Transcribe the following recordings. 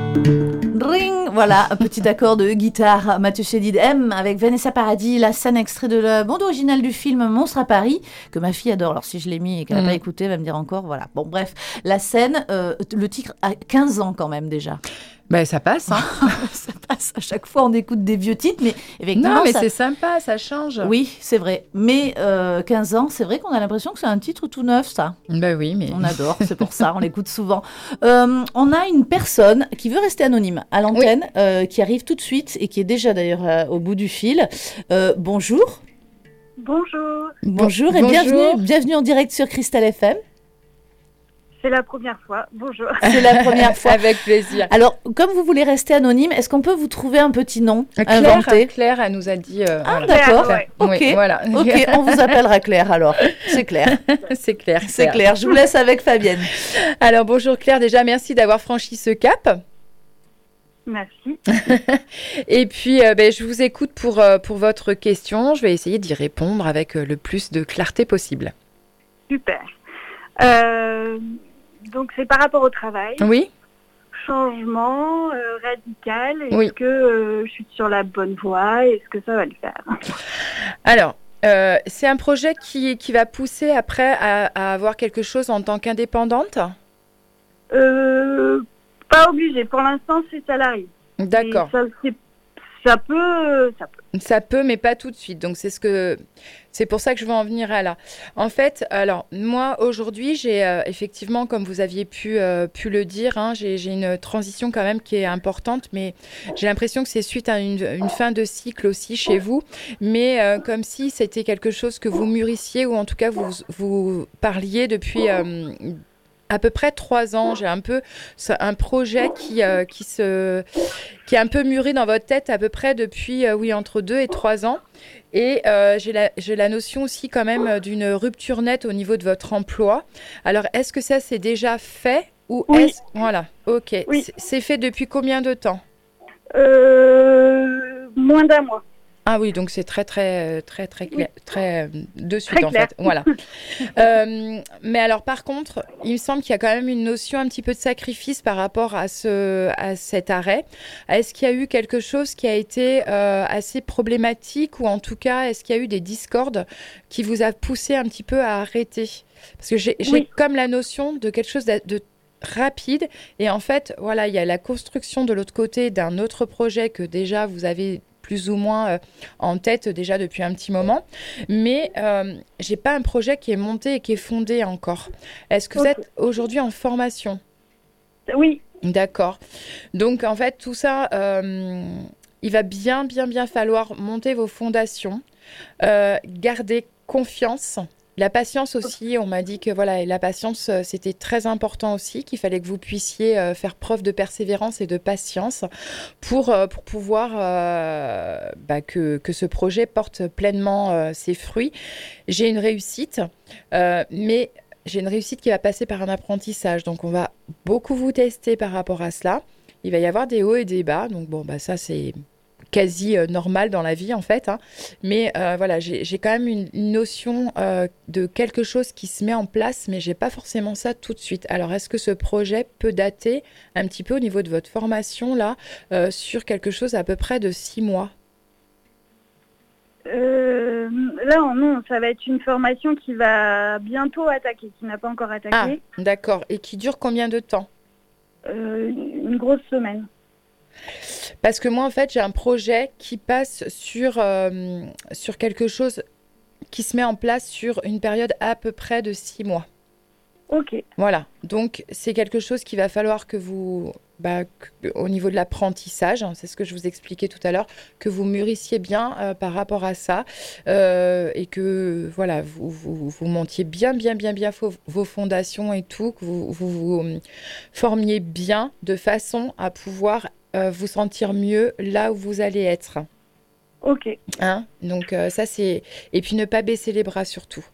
Ring, voilà, un petit accord de guitare Mathieu Chédid M avec Vanessa Paradis, la scène extrait de la bande originale du film Monstre à Paris, que ma fille adore. Alors si je l'ai mis et qu'elle n'a pas écouté, elle va me dire encore, voilà. Bon bref, la scène, le titre a 15 ans quand même déjà. Ben, ça passe, hein. Ça passe, à chaque fois on écoute des vieux titres, mais effectivement... Non, mais c'est sympa, ça change. Oui, c'est vrai. Mais 15 ans, c'est vrai qu'on a l'impression que c'est un titre tout neuf, ça. Ben oui, mais... On adore, c'est pour ça, on l'écoute souvent. On a une personne qui veut rester anonyme à l'antenne, qui arrive tout de suite et qui est déjà d'ailleurs au bout du fil. Bonjour. Bonjour. Bonjour et bienvenue en direct sur Cristal FM. C'est la première fois. Bonjour. C'est la première fois. Avec plaisir. Alors, comme vous voulez rester anonyme, est-ce qu'on peut vous trouver un petit nom inventé ? Claire, elle nous a dit... Ah, d'accord. Ouais. Ok, oui, voilà. ok, on vous appellera Claire alors. C'est clair. C'est clair. C'est clair. Je vous laisse avec Fabienne. Alors, bonjour Claire. Déjà, merci d'avoir franchi ce cap. Merci. Et puis, je vous écoute pour votre question. Je vais essayer d'y répondre avec le plus de clarté possible. Super. Donc, c'est par rapport au travail. Oui. Changement radical. Est-ce que je suis sur la bonne voie ? Est-ce que ça va le faire ? Alors, c'est un projet qui va pousser après à avoir quelque chose en tant qu'indépendante ? Pas obligé. Pour l'instant, c'est salarié. D'accord. Ça peut. Ça peut, mais pas tout de suite. Donc, c'est pour ça que je veux en venir à là. En fait, alors, moi, aujourd'hui, j'ai effectivement, comme vous aviez pu le dire, hein, j'ai une transition quand même qui est importante, mais j'ai l'impression que c'est suite à une fin de cycle aussi chez vous, mais comme si c'était quelque chose que vous mûrissiez ou en tout cas, vous parliez depuis... à peu près 3 ans, j'ai un projet qui est un peu mûri dans votre tête à peu près depuis, entre 2 et 3 ans. Et j'ai la notion aussi quand même d'une rupture nette au niveau de votre emploi. Alors, est-ce que ça, c'est déjà fait ou Oui. Voilà, ok. Oui. C'est fait depuis combien de temps ? Moins d'un mois. Ah oui, donc c'est très clair, très de suite Très en clair. fait. Voilà. Mais alors par contre, il me semble qu'il y a quand même une notion un petit peu de sacrifice par rapport à cet arrêt. Est-ce qu'il y a eu quelque chose qui a été assez problématique ou en tout cas, est-ce qu'il y a eu des discordes qui vous a poussé un petit peu à arrêter ? Parce que j'ai comme la notion de quelque chose de rapide et en fait, voilà, il y a la construction de l'autre côté d'un autre projet que déjà vous avez plus ou moins en tête déjà depuis un petit moment. Mais j'ai pas un projet qui est monté et qui est fondé encore. Est-ce que vous êtes aujourd'hui en formation ? Oui. D'accord. Donc, en fait, tout ça, il va bien falloir monter vos fondations, garder confiance. La patience aussi, on m'a dit que voilà, la patience, c'était très important aussi, qu'il fallait que vous puissiez faire preuve de persévérance et de patience pour pouvoir que ce projet porte pleinement ses fruits. J'ai une réussite, mais j'ai une réussite qui va passer par un apprentissage. Donc, on va beaucoup vous tester par rapport à cela. Il va y avoir des hauts et des bas. Donc, ça, c'est quasi normal dans la vie en fait, hein. Mais voilà, j'ai quand même une notion de quelque chose qui se met en place, mais j'ai pas forcément ça tout de suite. Alors est-ce que ce projet peut dater un petit peu au niveau de votre formation là, sur quelque chose à peu près de 6 mois? Là, non, ça va être une formation qui va bientôt attaquer, qui n'a pas encore attaqué. Ah, d'accord. Et qui dure combien de temps? Une grosse semaine. Parce que moi, en fait, j'ai un projet qui passe sur quelque chose qui se met en place sur une période à peu près de 6 mois. Ok. Voilà. Donc, c'est quelque chose qu'il va falloir que vous, au niveau de l'apprentissage, hein, c'est ce que je vous expliquais tout à l'heure, que vous mûrissiez bien par rapport à ça et que, voilà, vous montiez bien vos fondations et tout, que vous formiez bien de façon à pouvoir vous sentir mieux là où vous allez être. Ok. Hein? Donc ça c'est... Et puis ne pas baisser les bras surtout.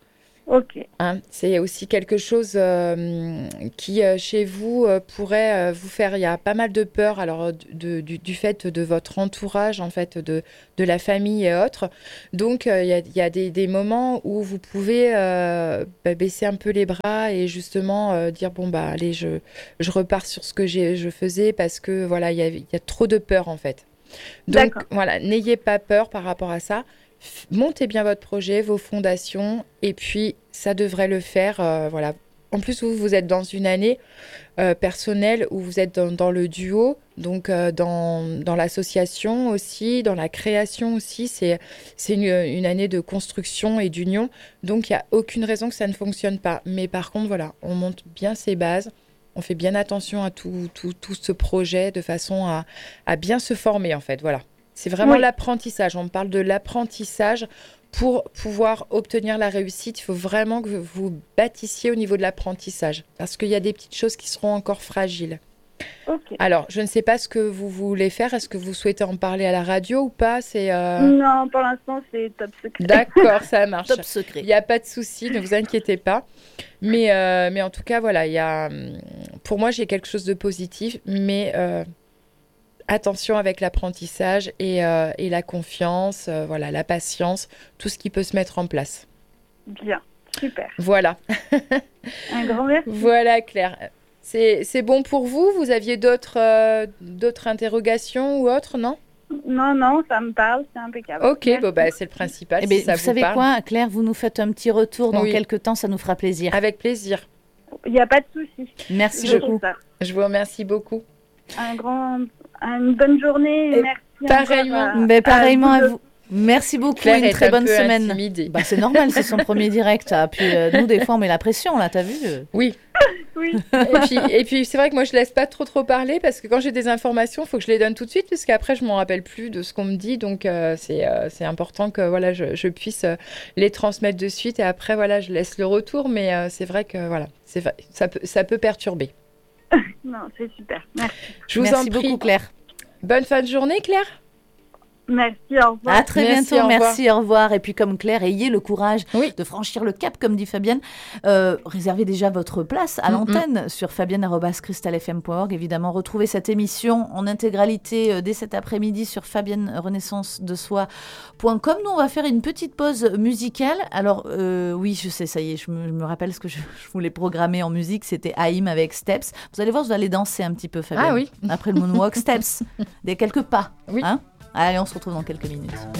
Ok. Hein, c'est aussi quelque chose qui, chez vous, pourrait vous faire... Il y a pas mal de peur, alors, du fait de votre entourage, en fait, de la famille et autres. Donc, il y a des moments où vous pouvez baisser un peu les bras et justement dire, bon, bah, allez, je repars sur ce que je faisais parce que, voilà, il y a trop de peur, en fait. Donc, voilà, n'ayez pas peur par rapport à ça. Montez bien votre projet, vos fondations, et puis ça devrait le faire. Voilà. En plus, vous êtes dans une année personnelle où vous êtes dans le duo, donc dans l'association aussi, dans la création aussi. C'est une année de construction et d'union, donc il n'y a aucune raison que ça ne fonctionne pas. Mais par contre, voilà, on monte bien ses bases. On fait bien attention à tout ce projet de façon à bien se former, en fait. Voilà. C'est vraiment l'apprentissage. On parle de l'apprentissage. Pour pouvoir obtenir la réussite, il faut vraiment que vous bâtissiez au niveau de l'apprentissage. Parce qu'il y a des petites choses qui seront encore fragiles. Ok. Alors, je ne sais pas ce que vous voulez faire. Est-ce que vous souhaitez en parler à la radio ou pas? Non, pour l'instant, c'est top secret. D'accord, ça marche. Top secret. Il n'y a pas de souci, ne vous inquiétez pas. Mais en tout cas, voilà, pour moi, j'ai quelque chose de positif, mais attention avec l'apprentissage et la confiance, voilà, la patience, tout ce qui peut se mettre en place. Bien, super. Voilà. Un grand merci. Voilà, Claire. C'est bon pour vous? Vous aviez d'autres interrogations ou autres, non? Non, ça me parle, c'est impeccable. Ok, Merci. bon, bah, c'est le principal. Eh si bien, ça vous savez parle. quoi, Claire, vous nous faites un petit retour dans Oui. quelques temps, ça nous fera plaisir. Avec plaisir. Il n'y a pas de souci. Merci Je beaucoup. fais ça. Je vous remercie beaucoup. Une bonne journée. Et Merci. pareillement. encore Mais pareillement à vous. vous. Merci beaucoup, Claire une est très un bonne peu semaine. intimidée. Bah, c'est normal, c'est son premier direct. Ah. Puis nous, des fois, on met la pression, là, t'as vu Oui. Oui. Et puis c'est vrai que moi, je laisse pas trop parler parce que quand j'ai des informations, il faut que je les donne tout de suite parce qu'après, je m'en rappelle plus de ce qu'on me dit. Donc, c'est important que voilà, je puisse les transmettre de suite. Et après, voilà, je laisse le retour. Mais c'est vrai que voilà, ça peut perturber. Non, c'est super. Merci. Je vous Merci en prie. beaucoup, Claire. Bonne fin de journée, Claire. Merci, au revoir. À très Merci, bientôt, au revoir. merci, au revoir. Et puis comme Claire, ayez le courage Oui. de franchir le cap, comme dit Fabienne. Réservez déjà votre place à l'antenne sur fabienne@crystalfm.org. Évidemment, retrouvez cette émission en intégralité dès cet après-midi sur fabiennerenaissancedesoi.com. Nous, on va faire une petite pause musicale. Alors, oui, je sais, ça y est, je me rappelle ce que je voulais programmer en musique. C'était Haïm avec Steps. Vous allez voir, vous allez danser un petit peu, Fabienne. Ah oui. Après le moonwalk, Steps. Des quelques pas. Oui. Hein. Allez, on se retrouve dans quelques minutes.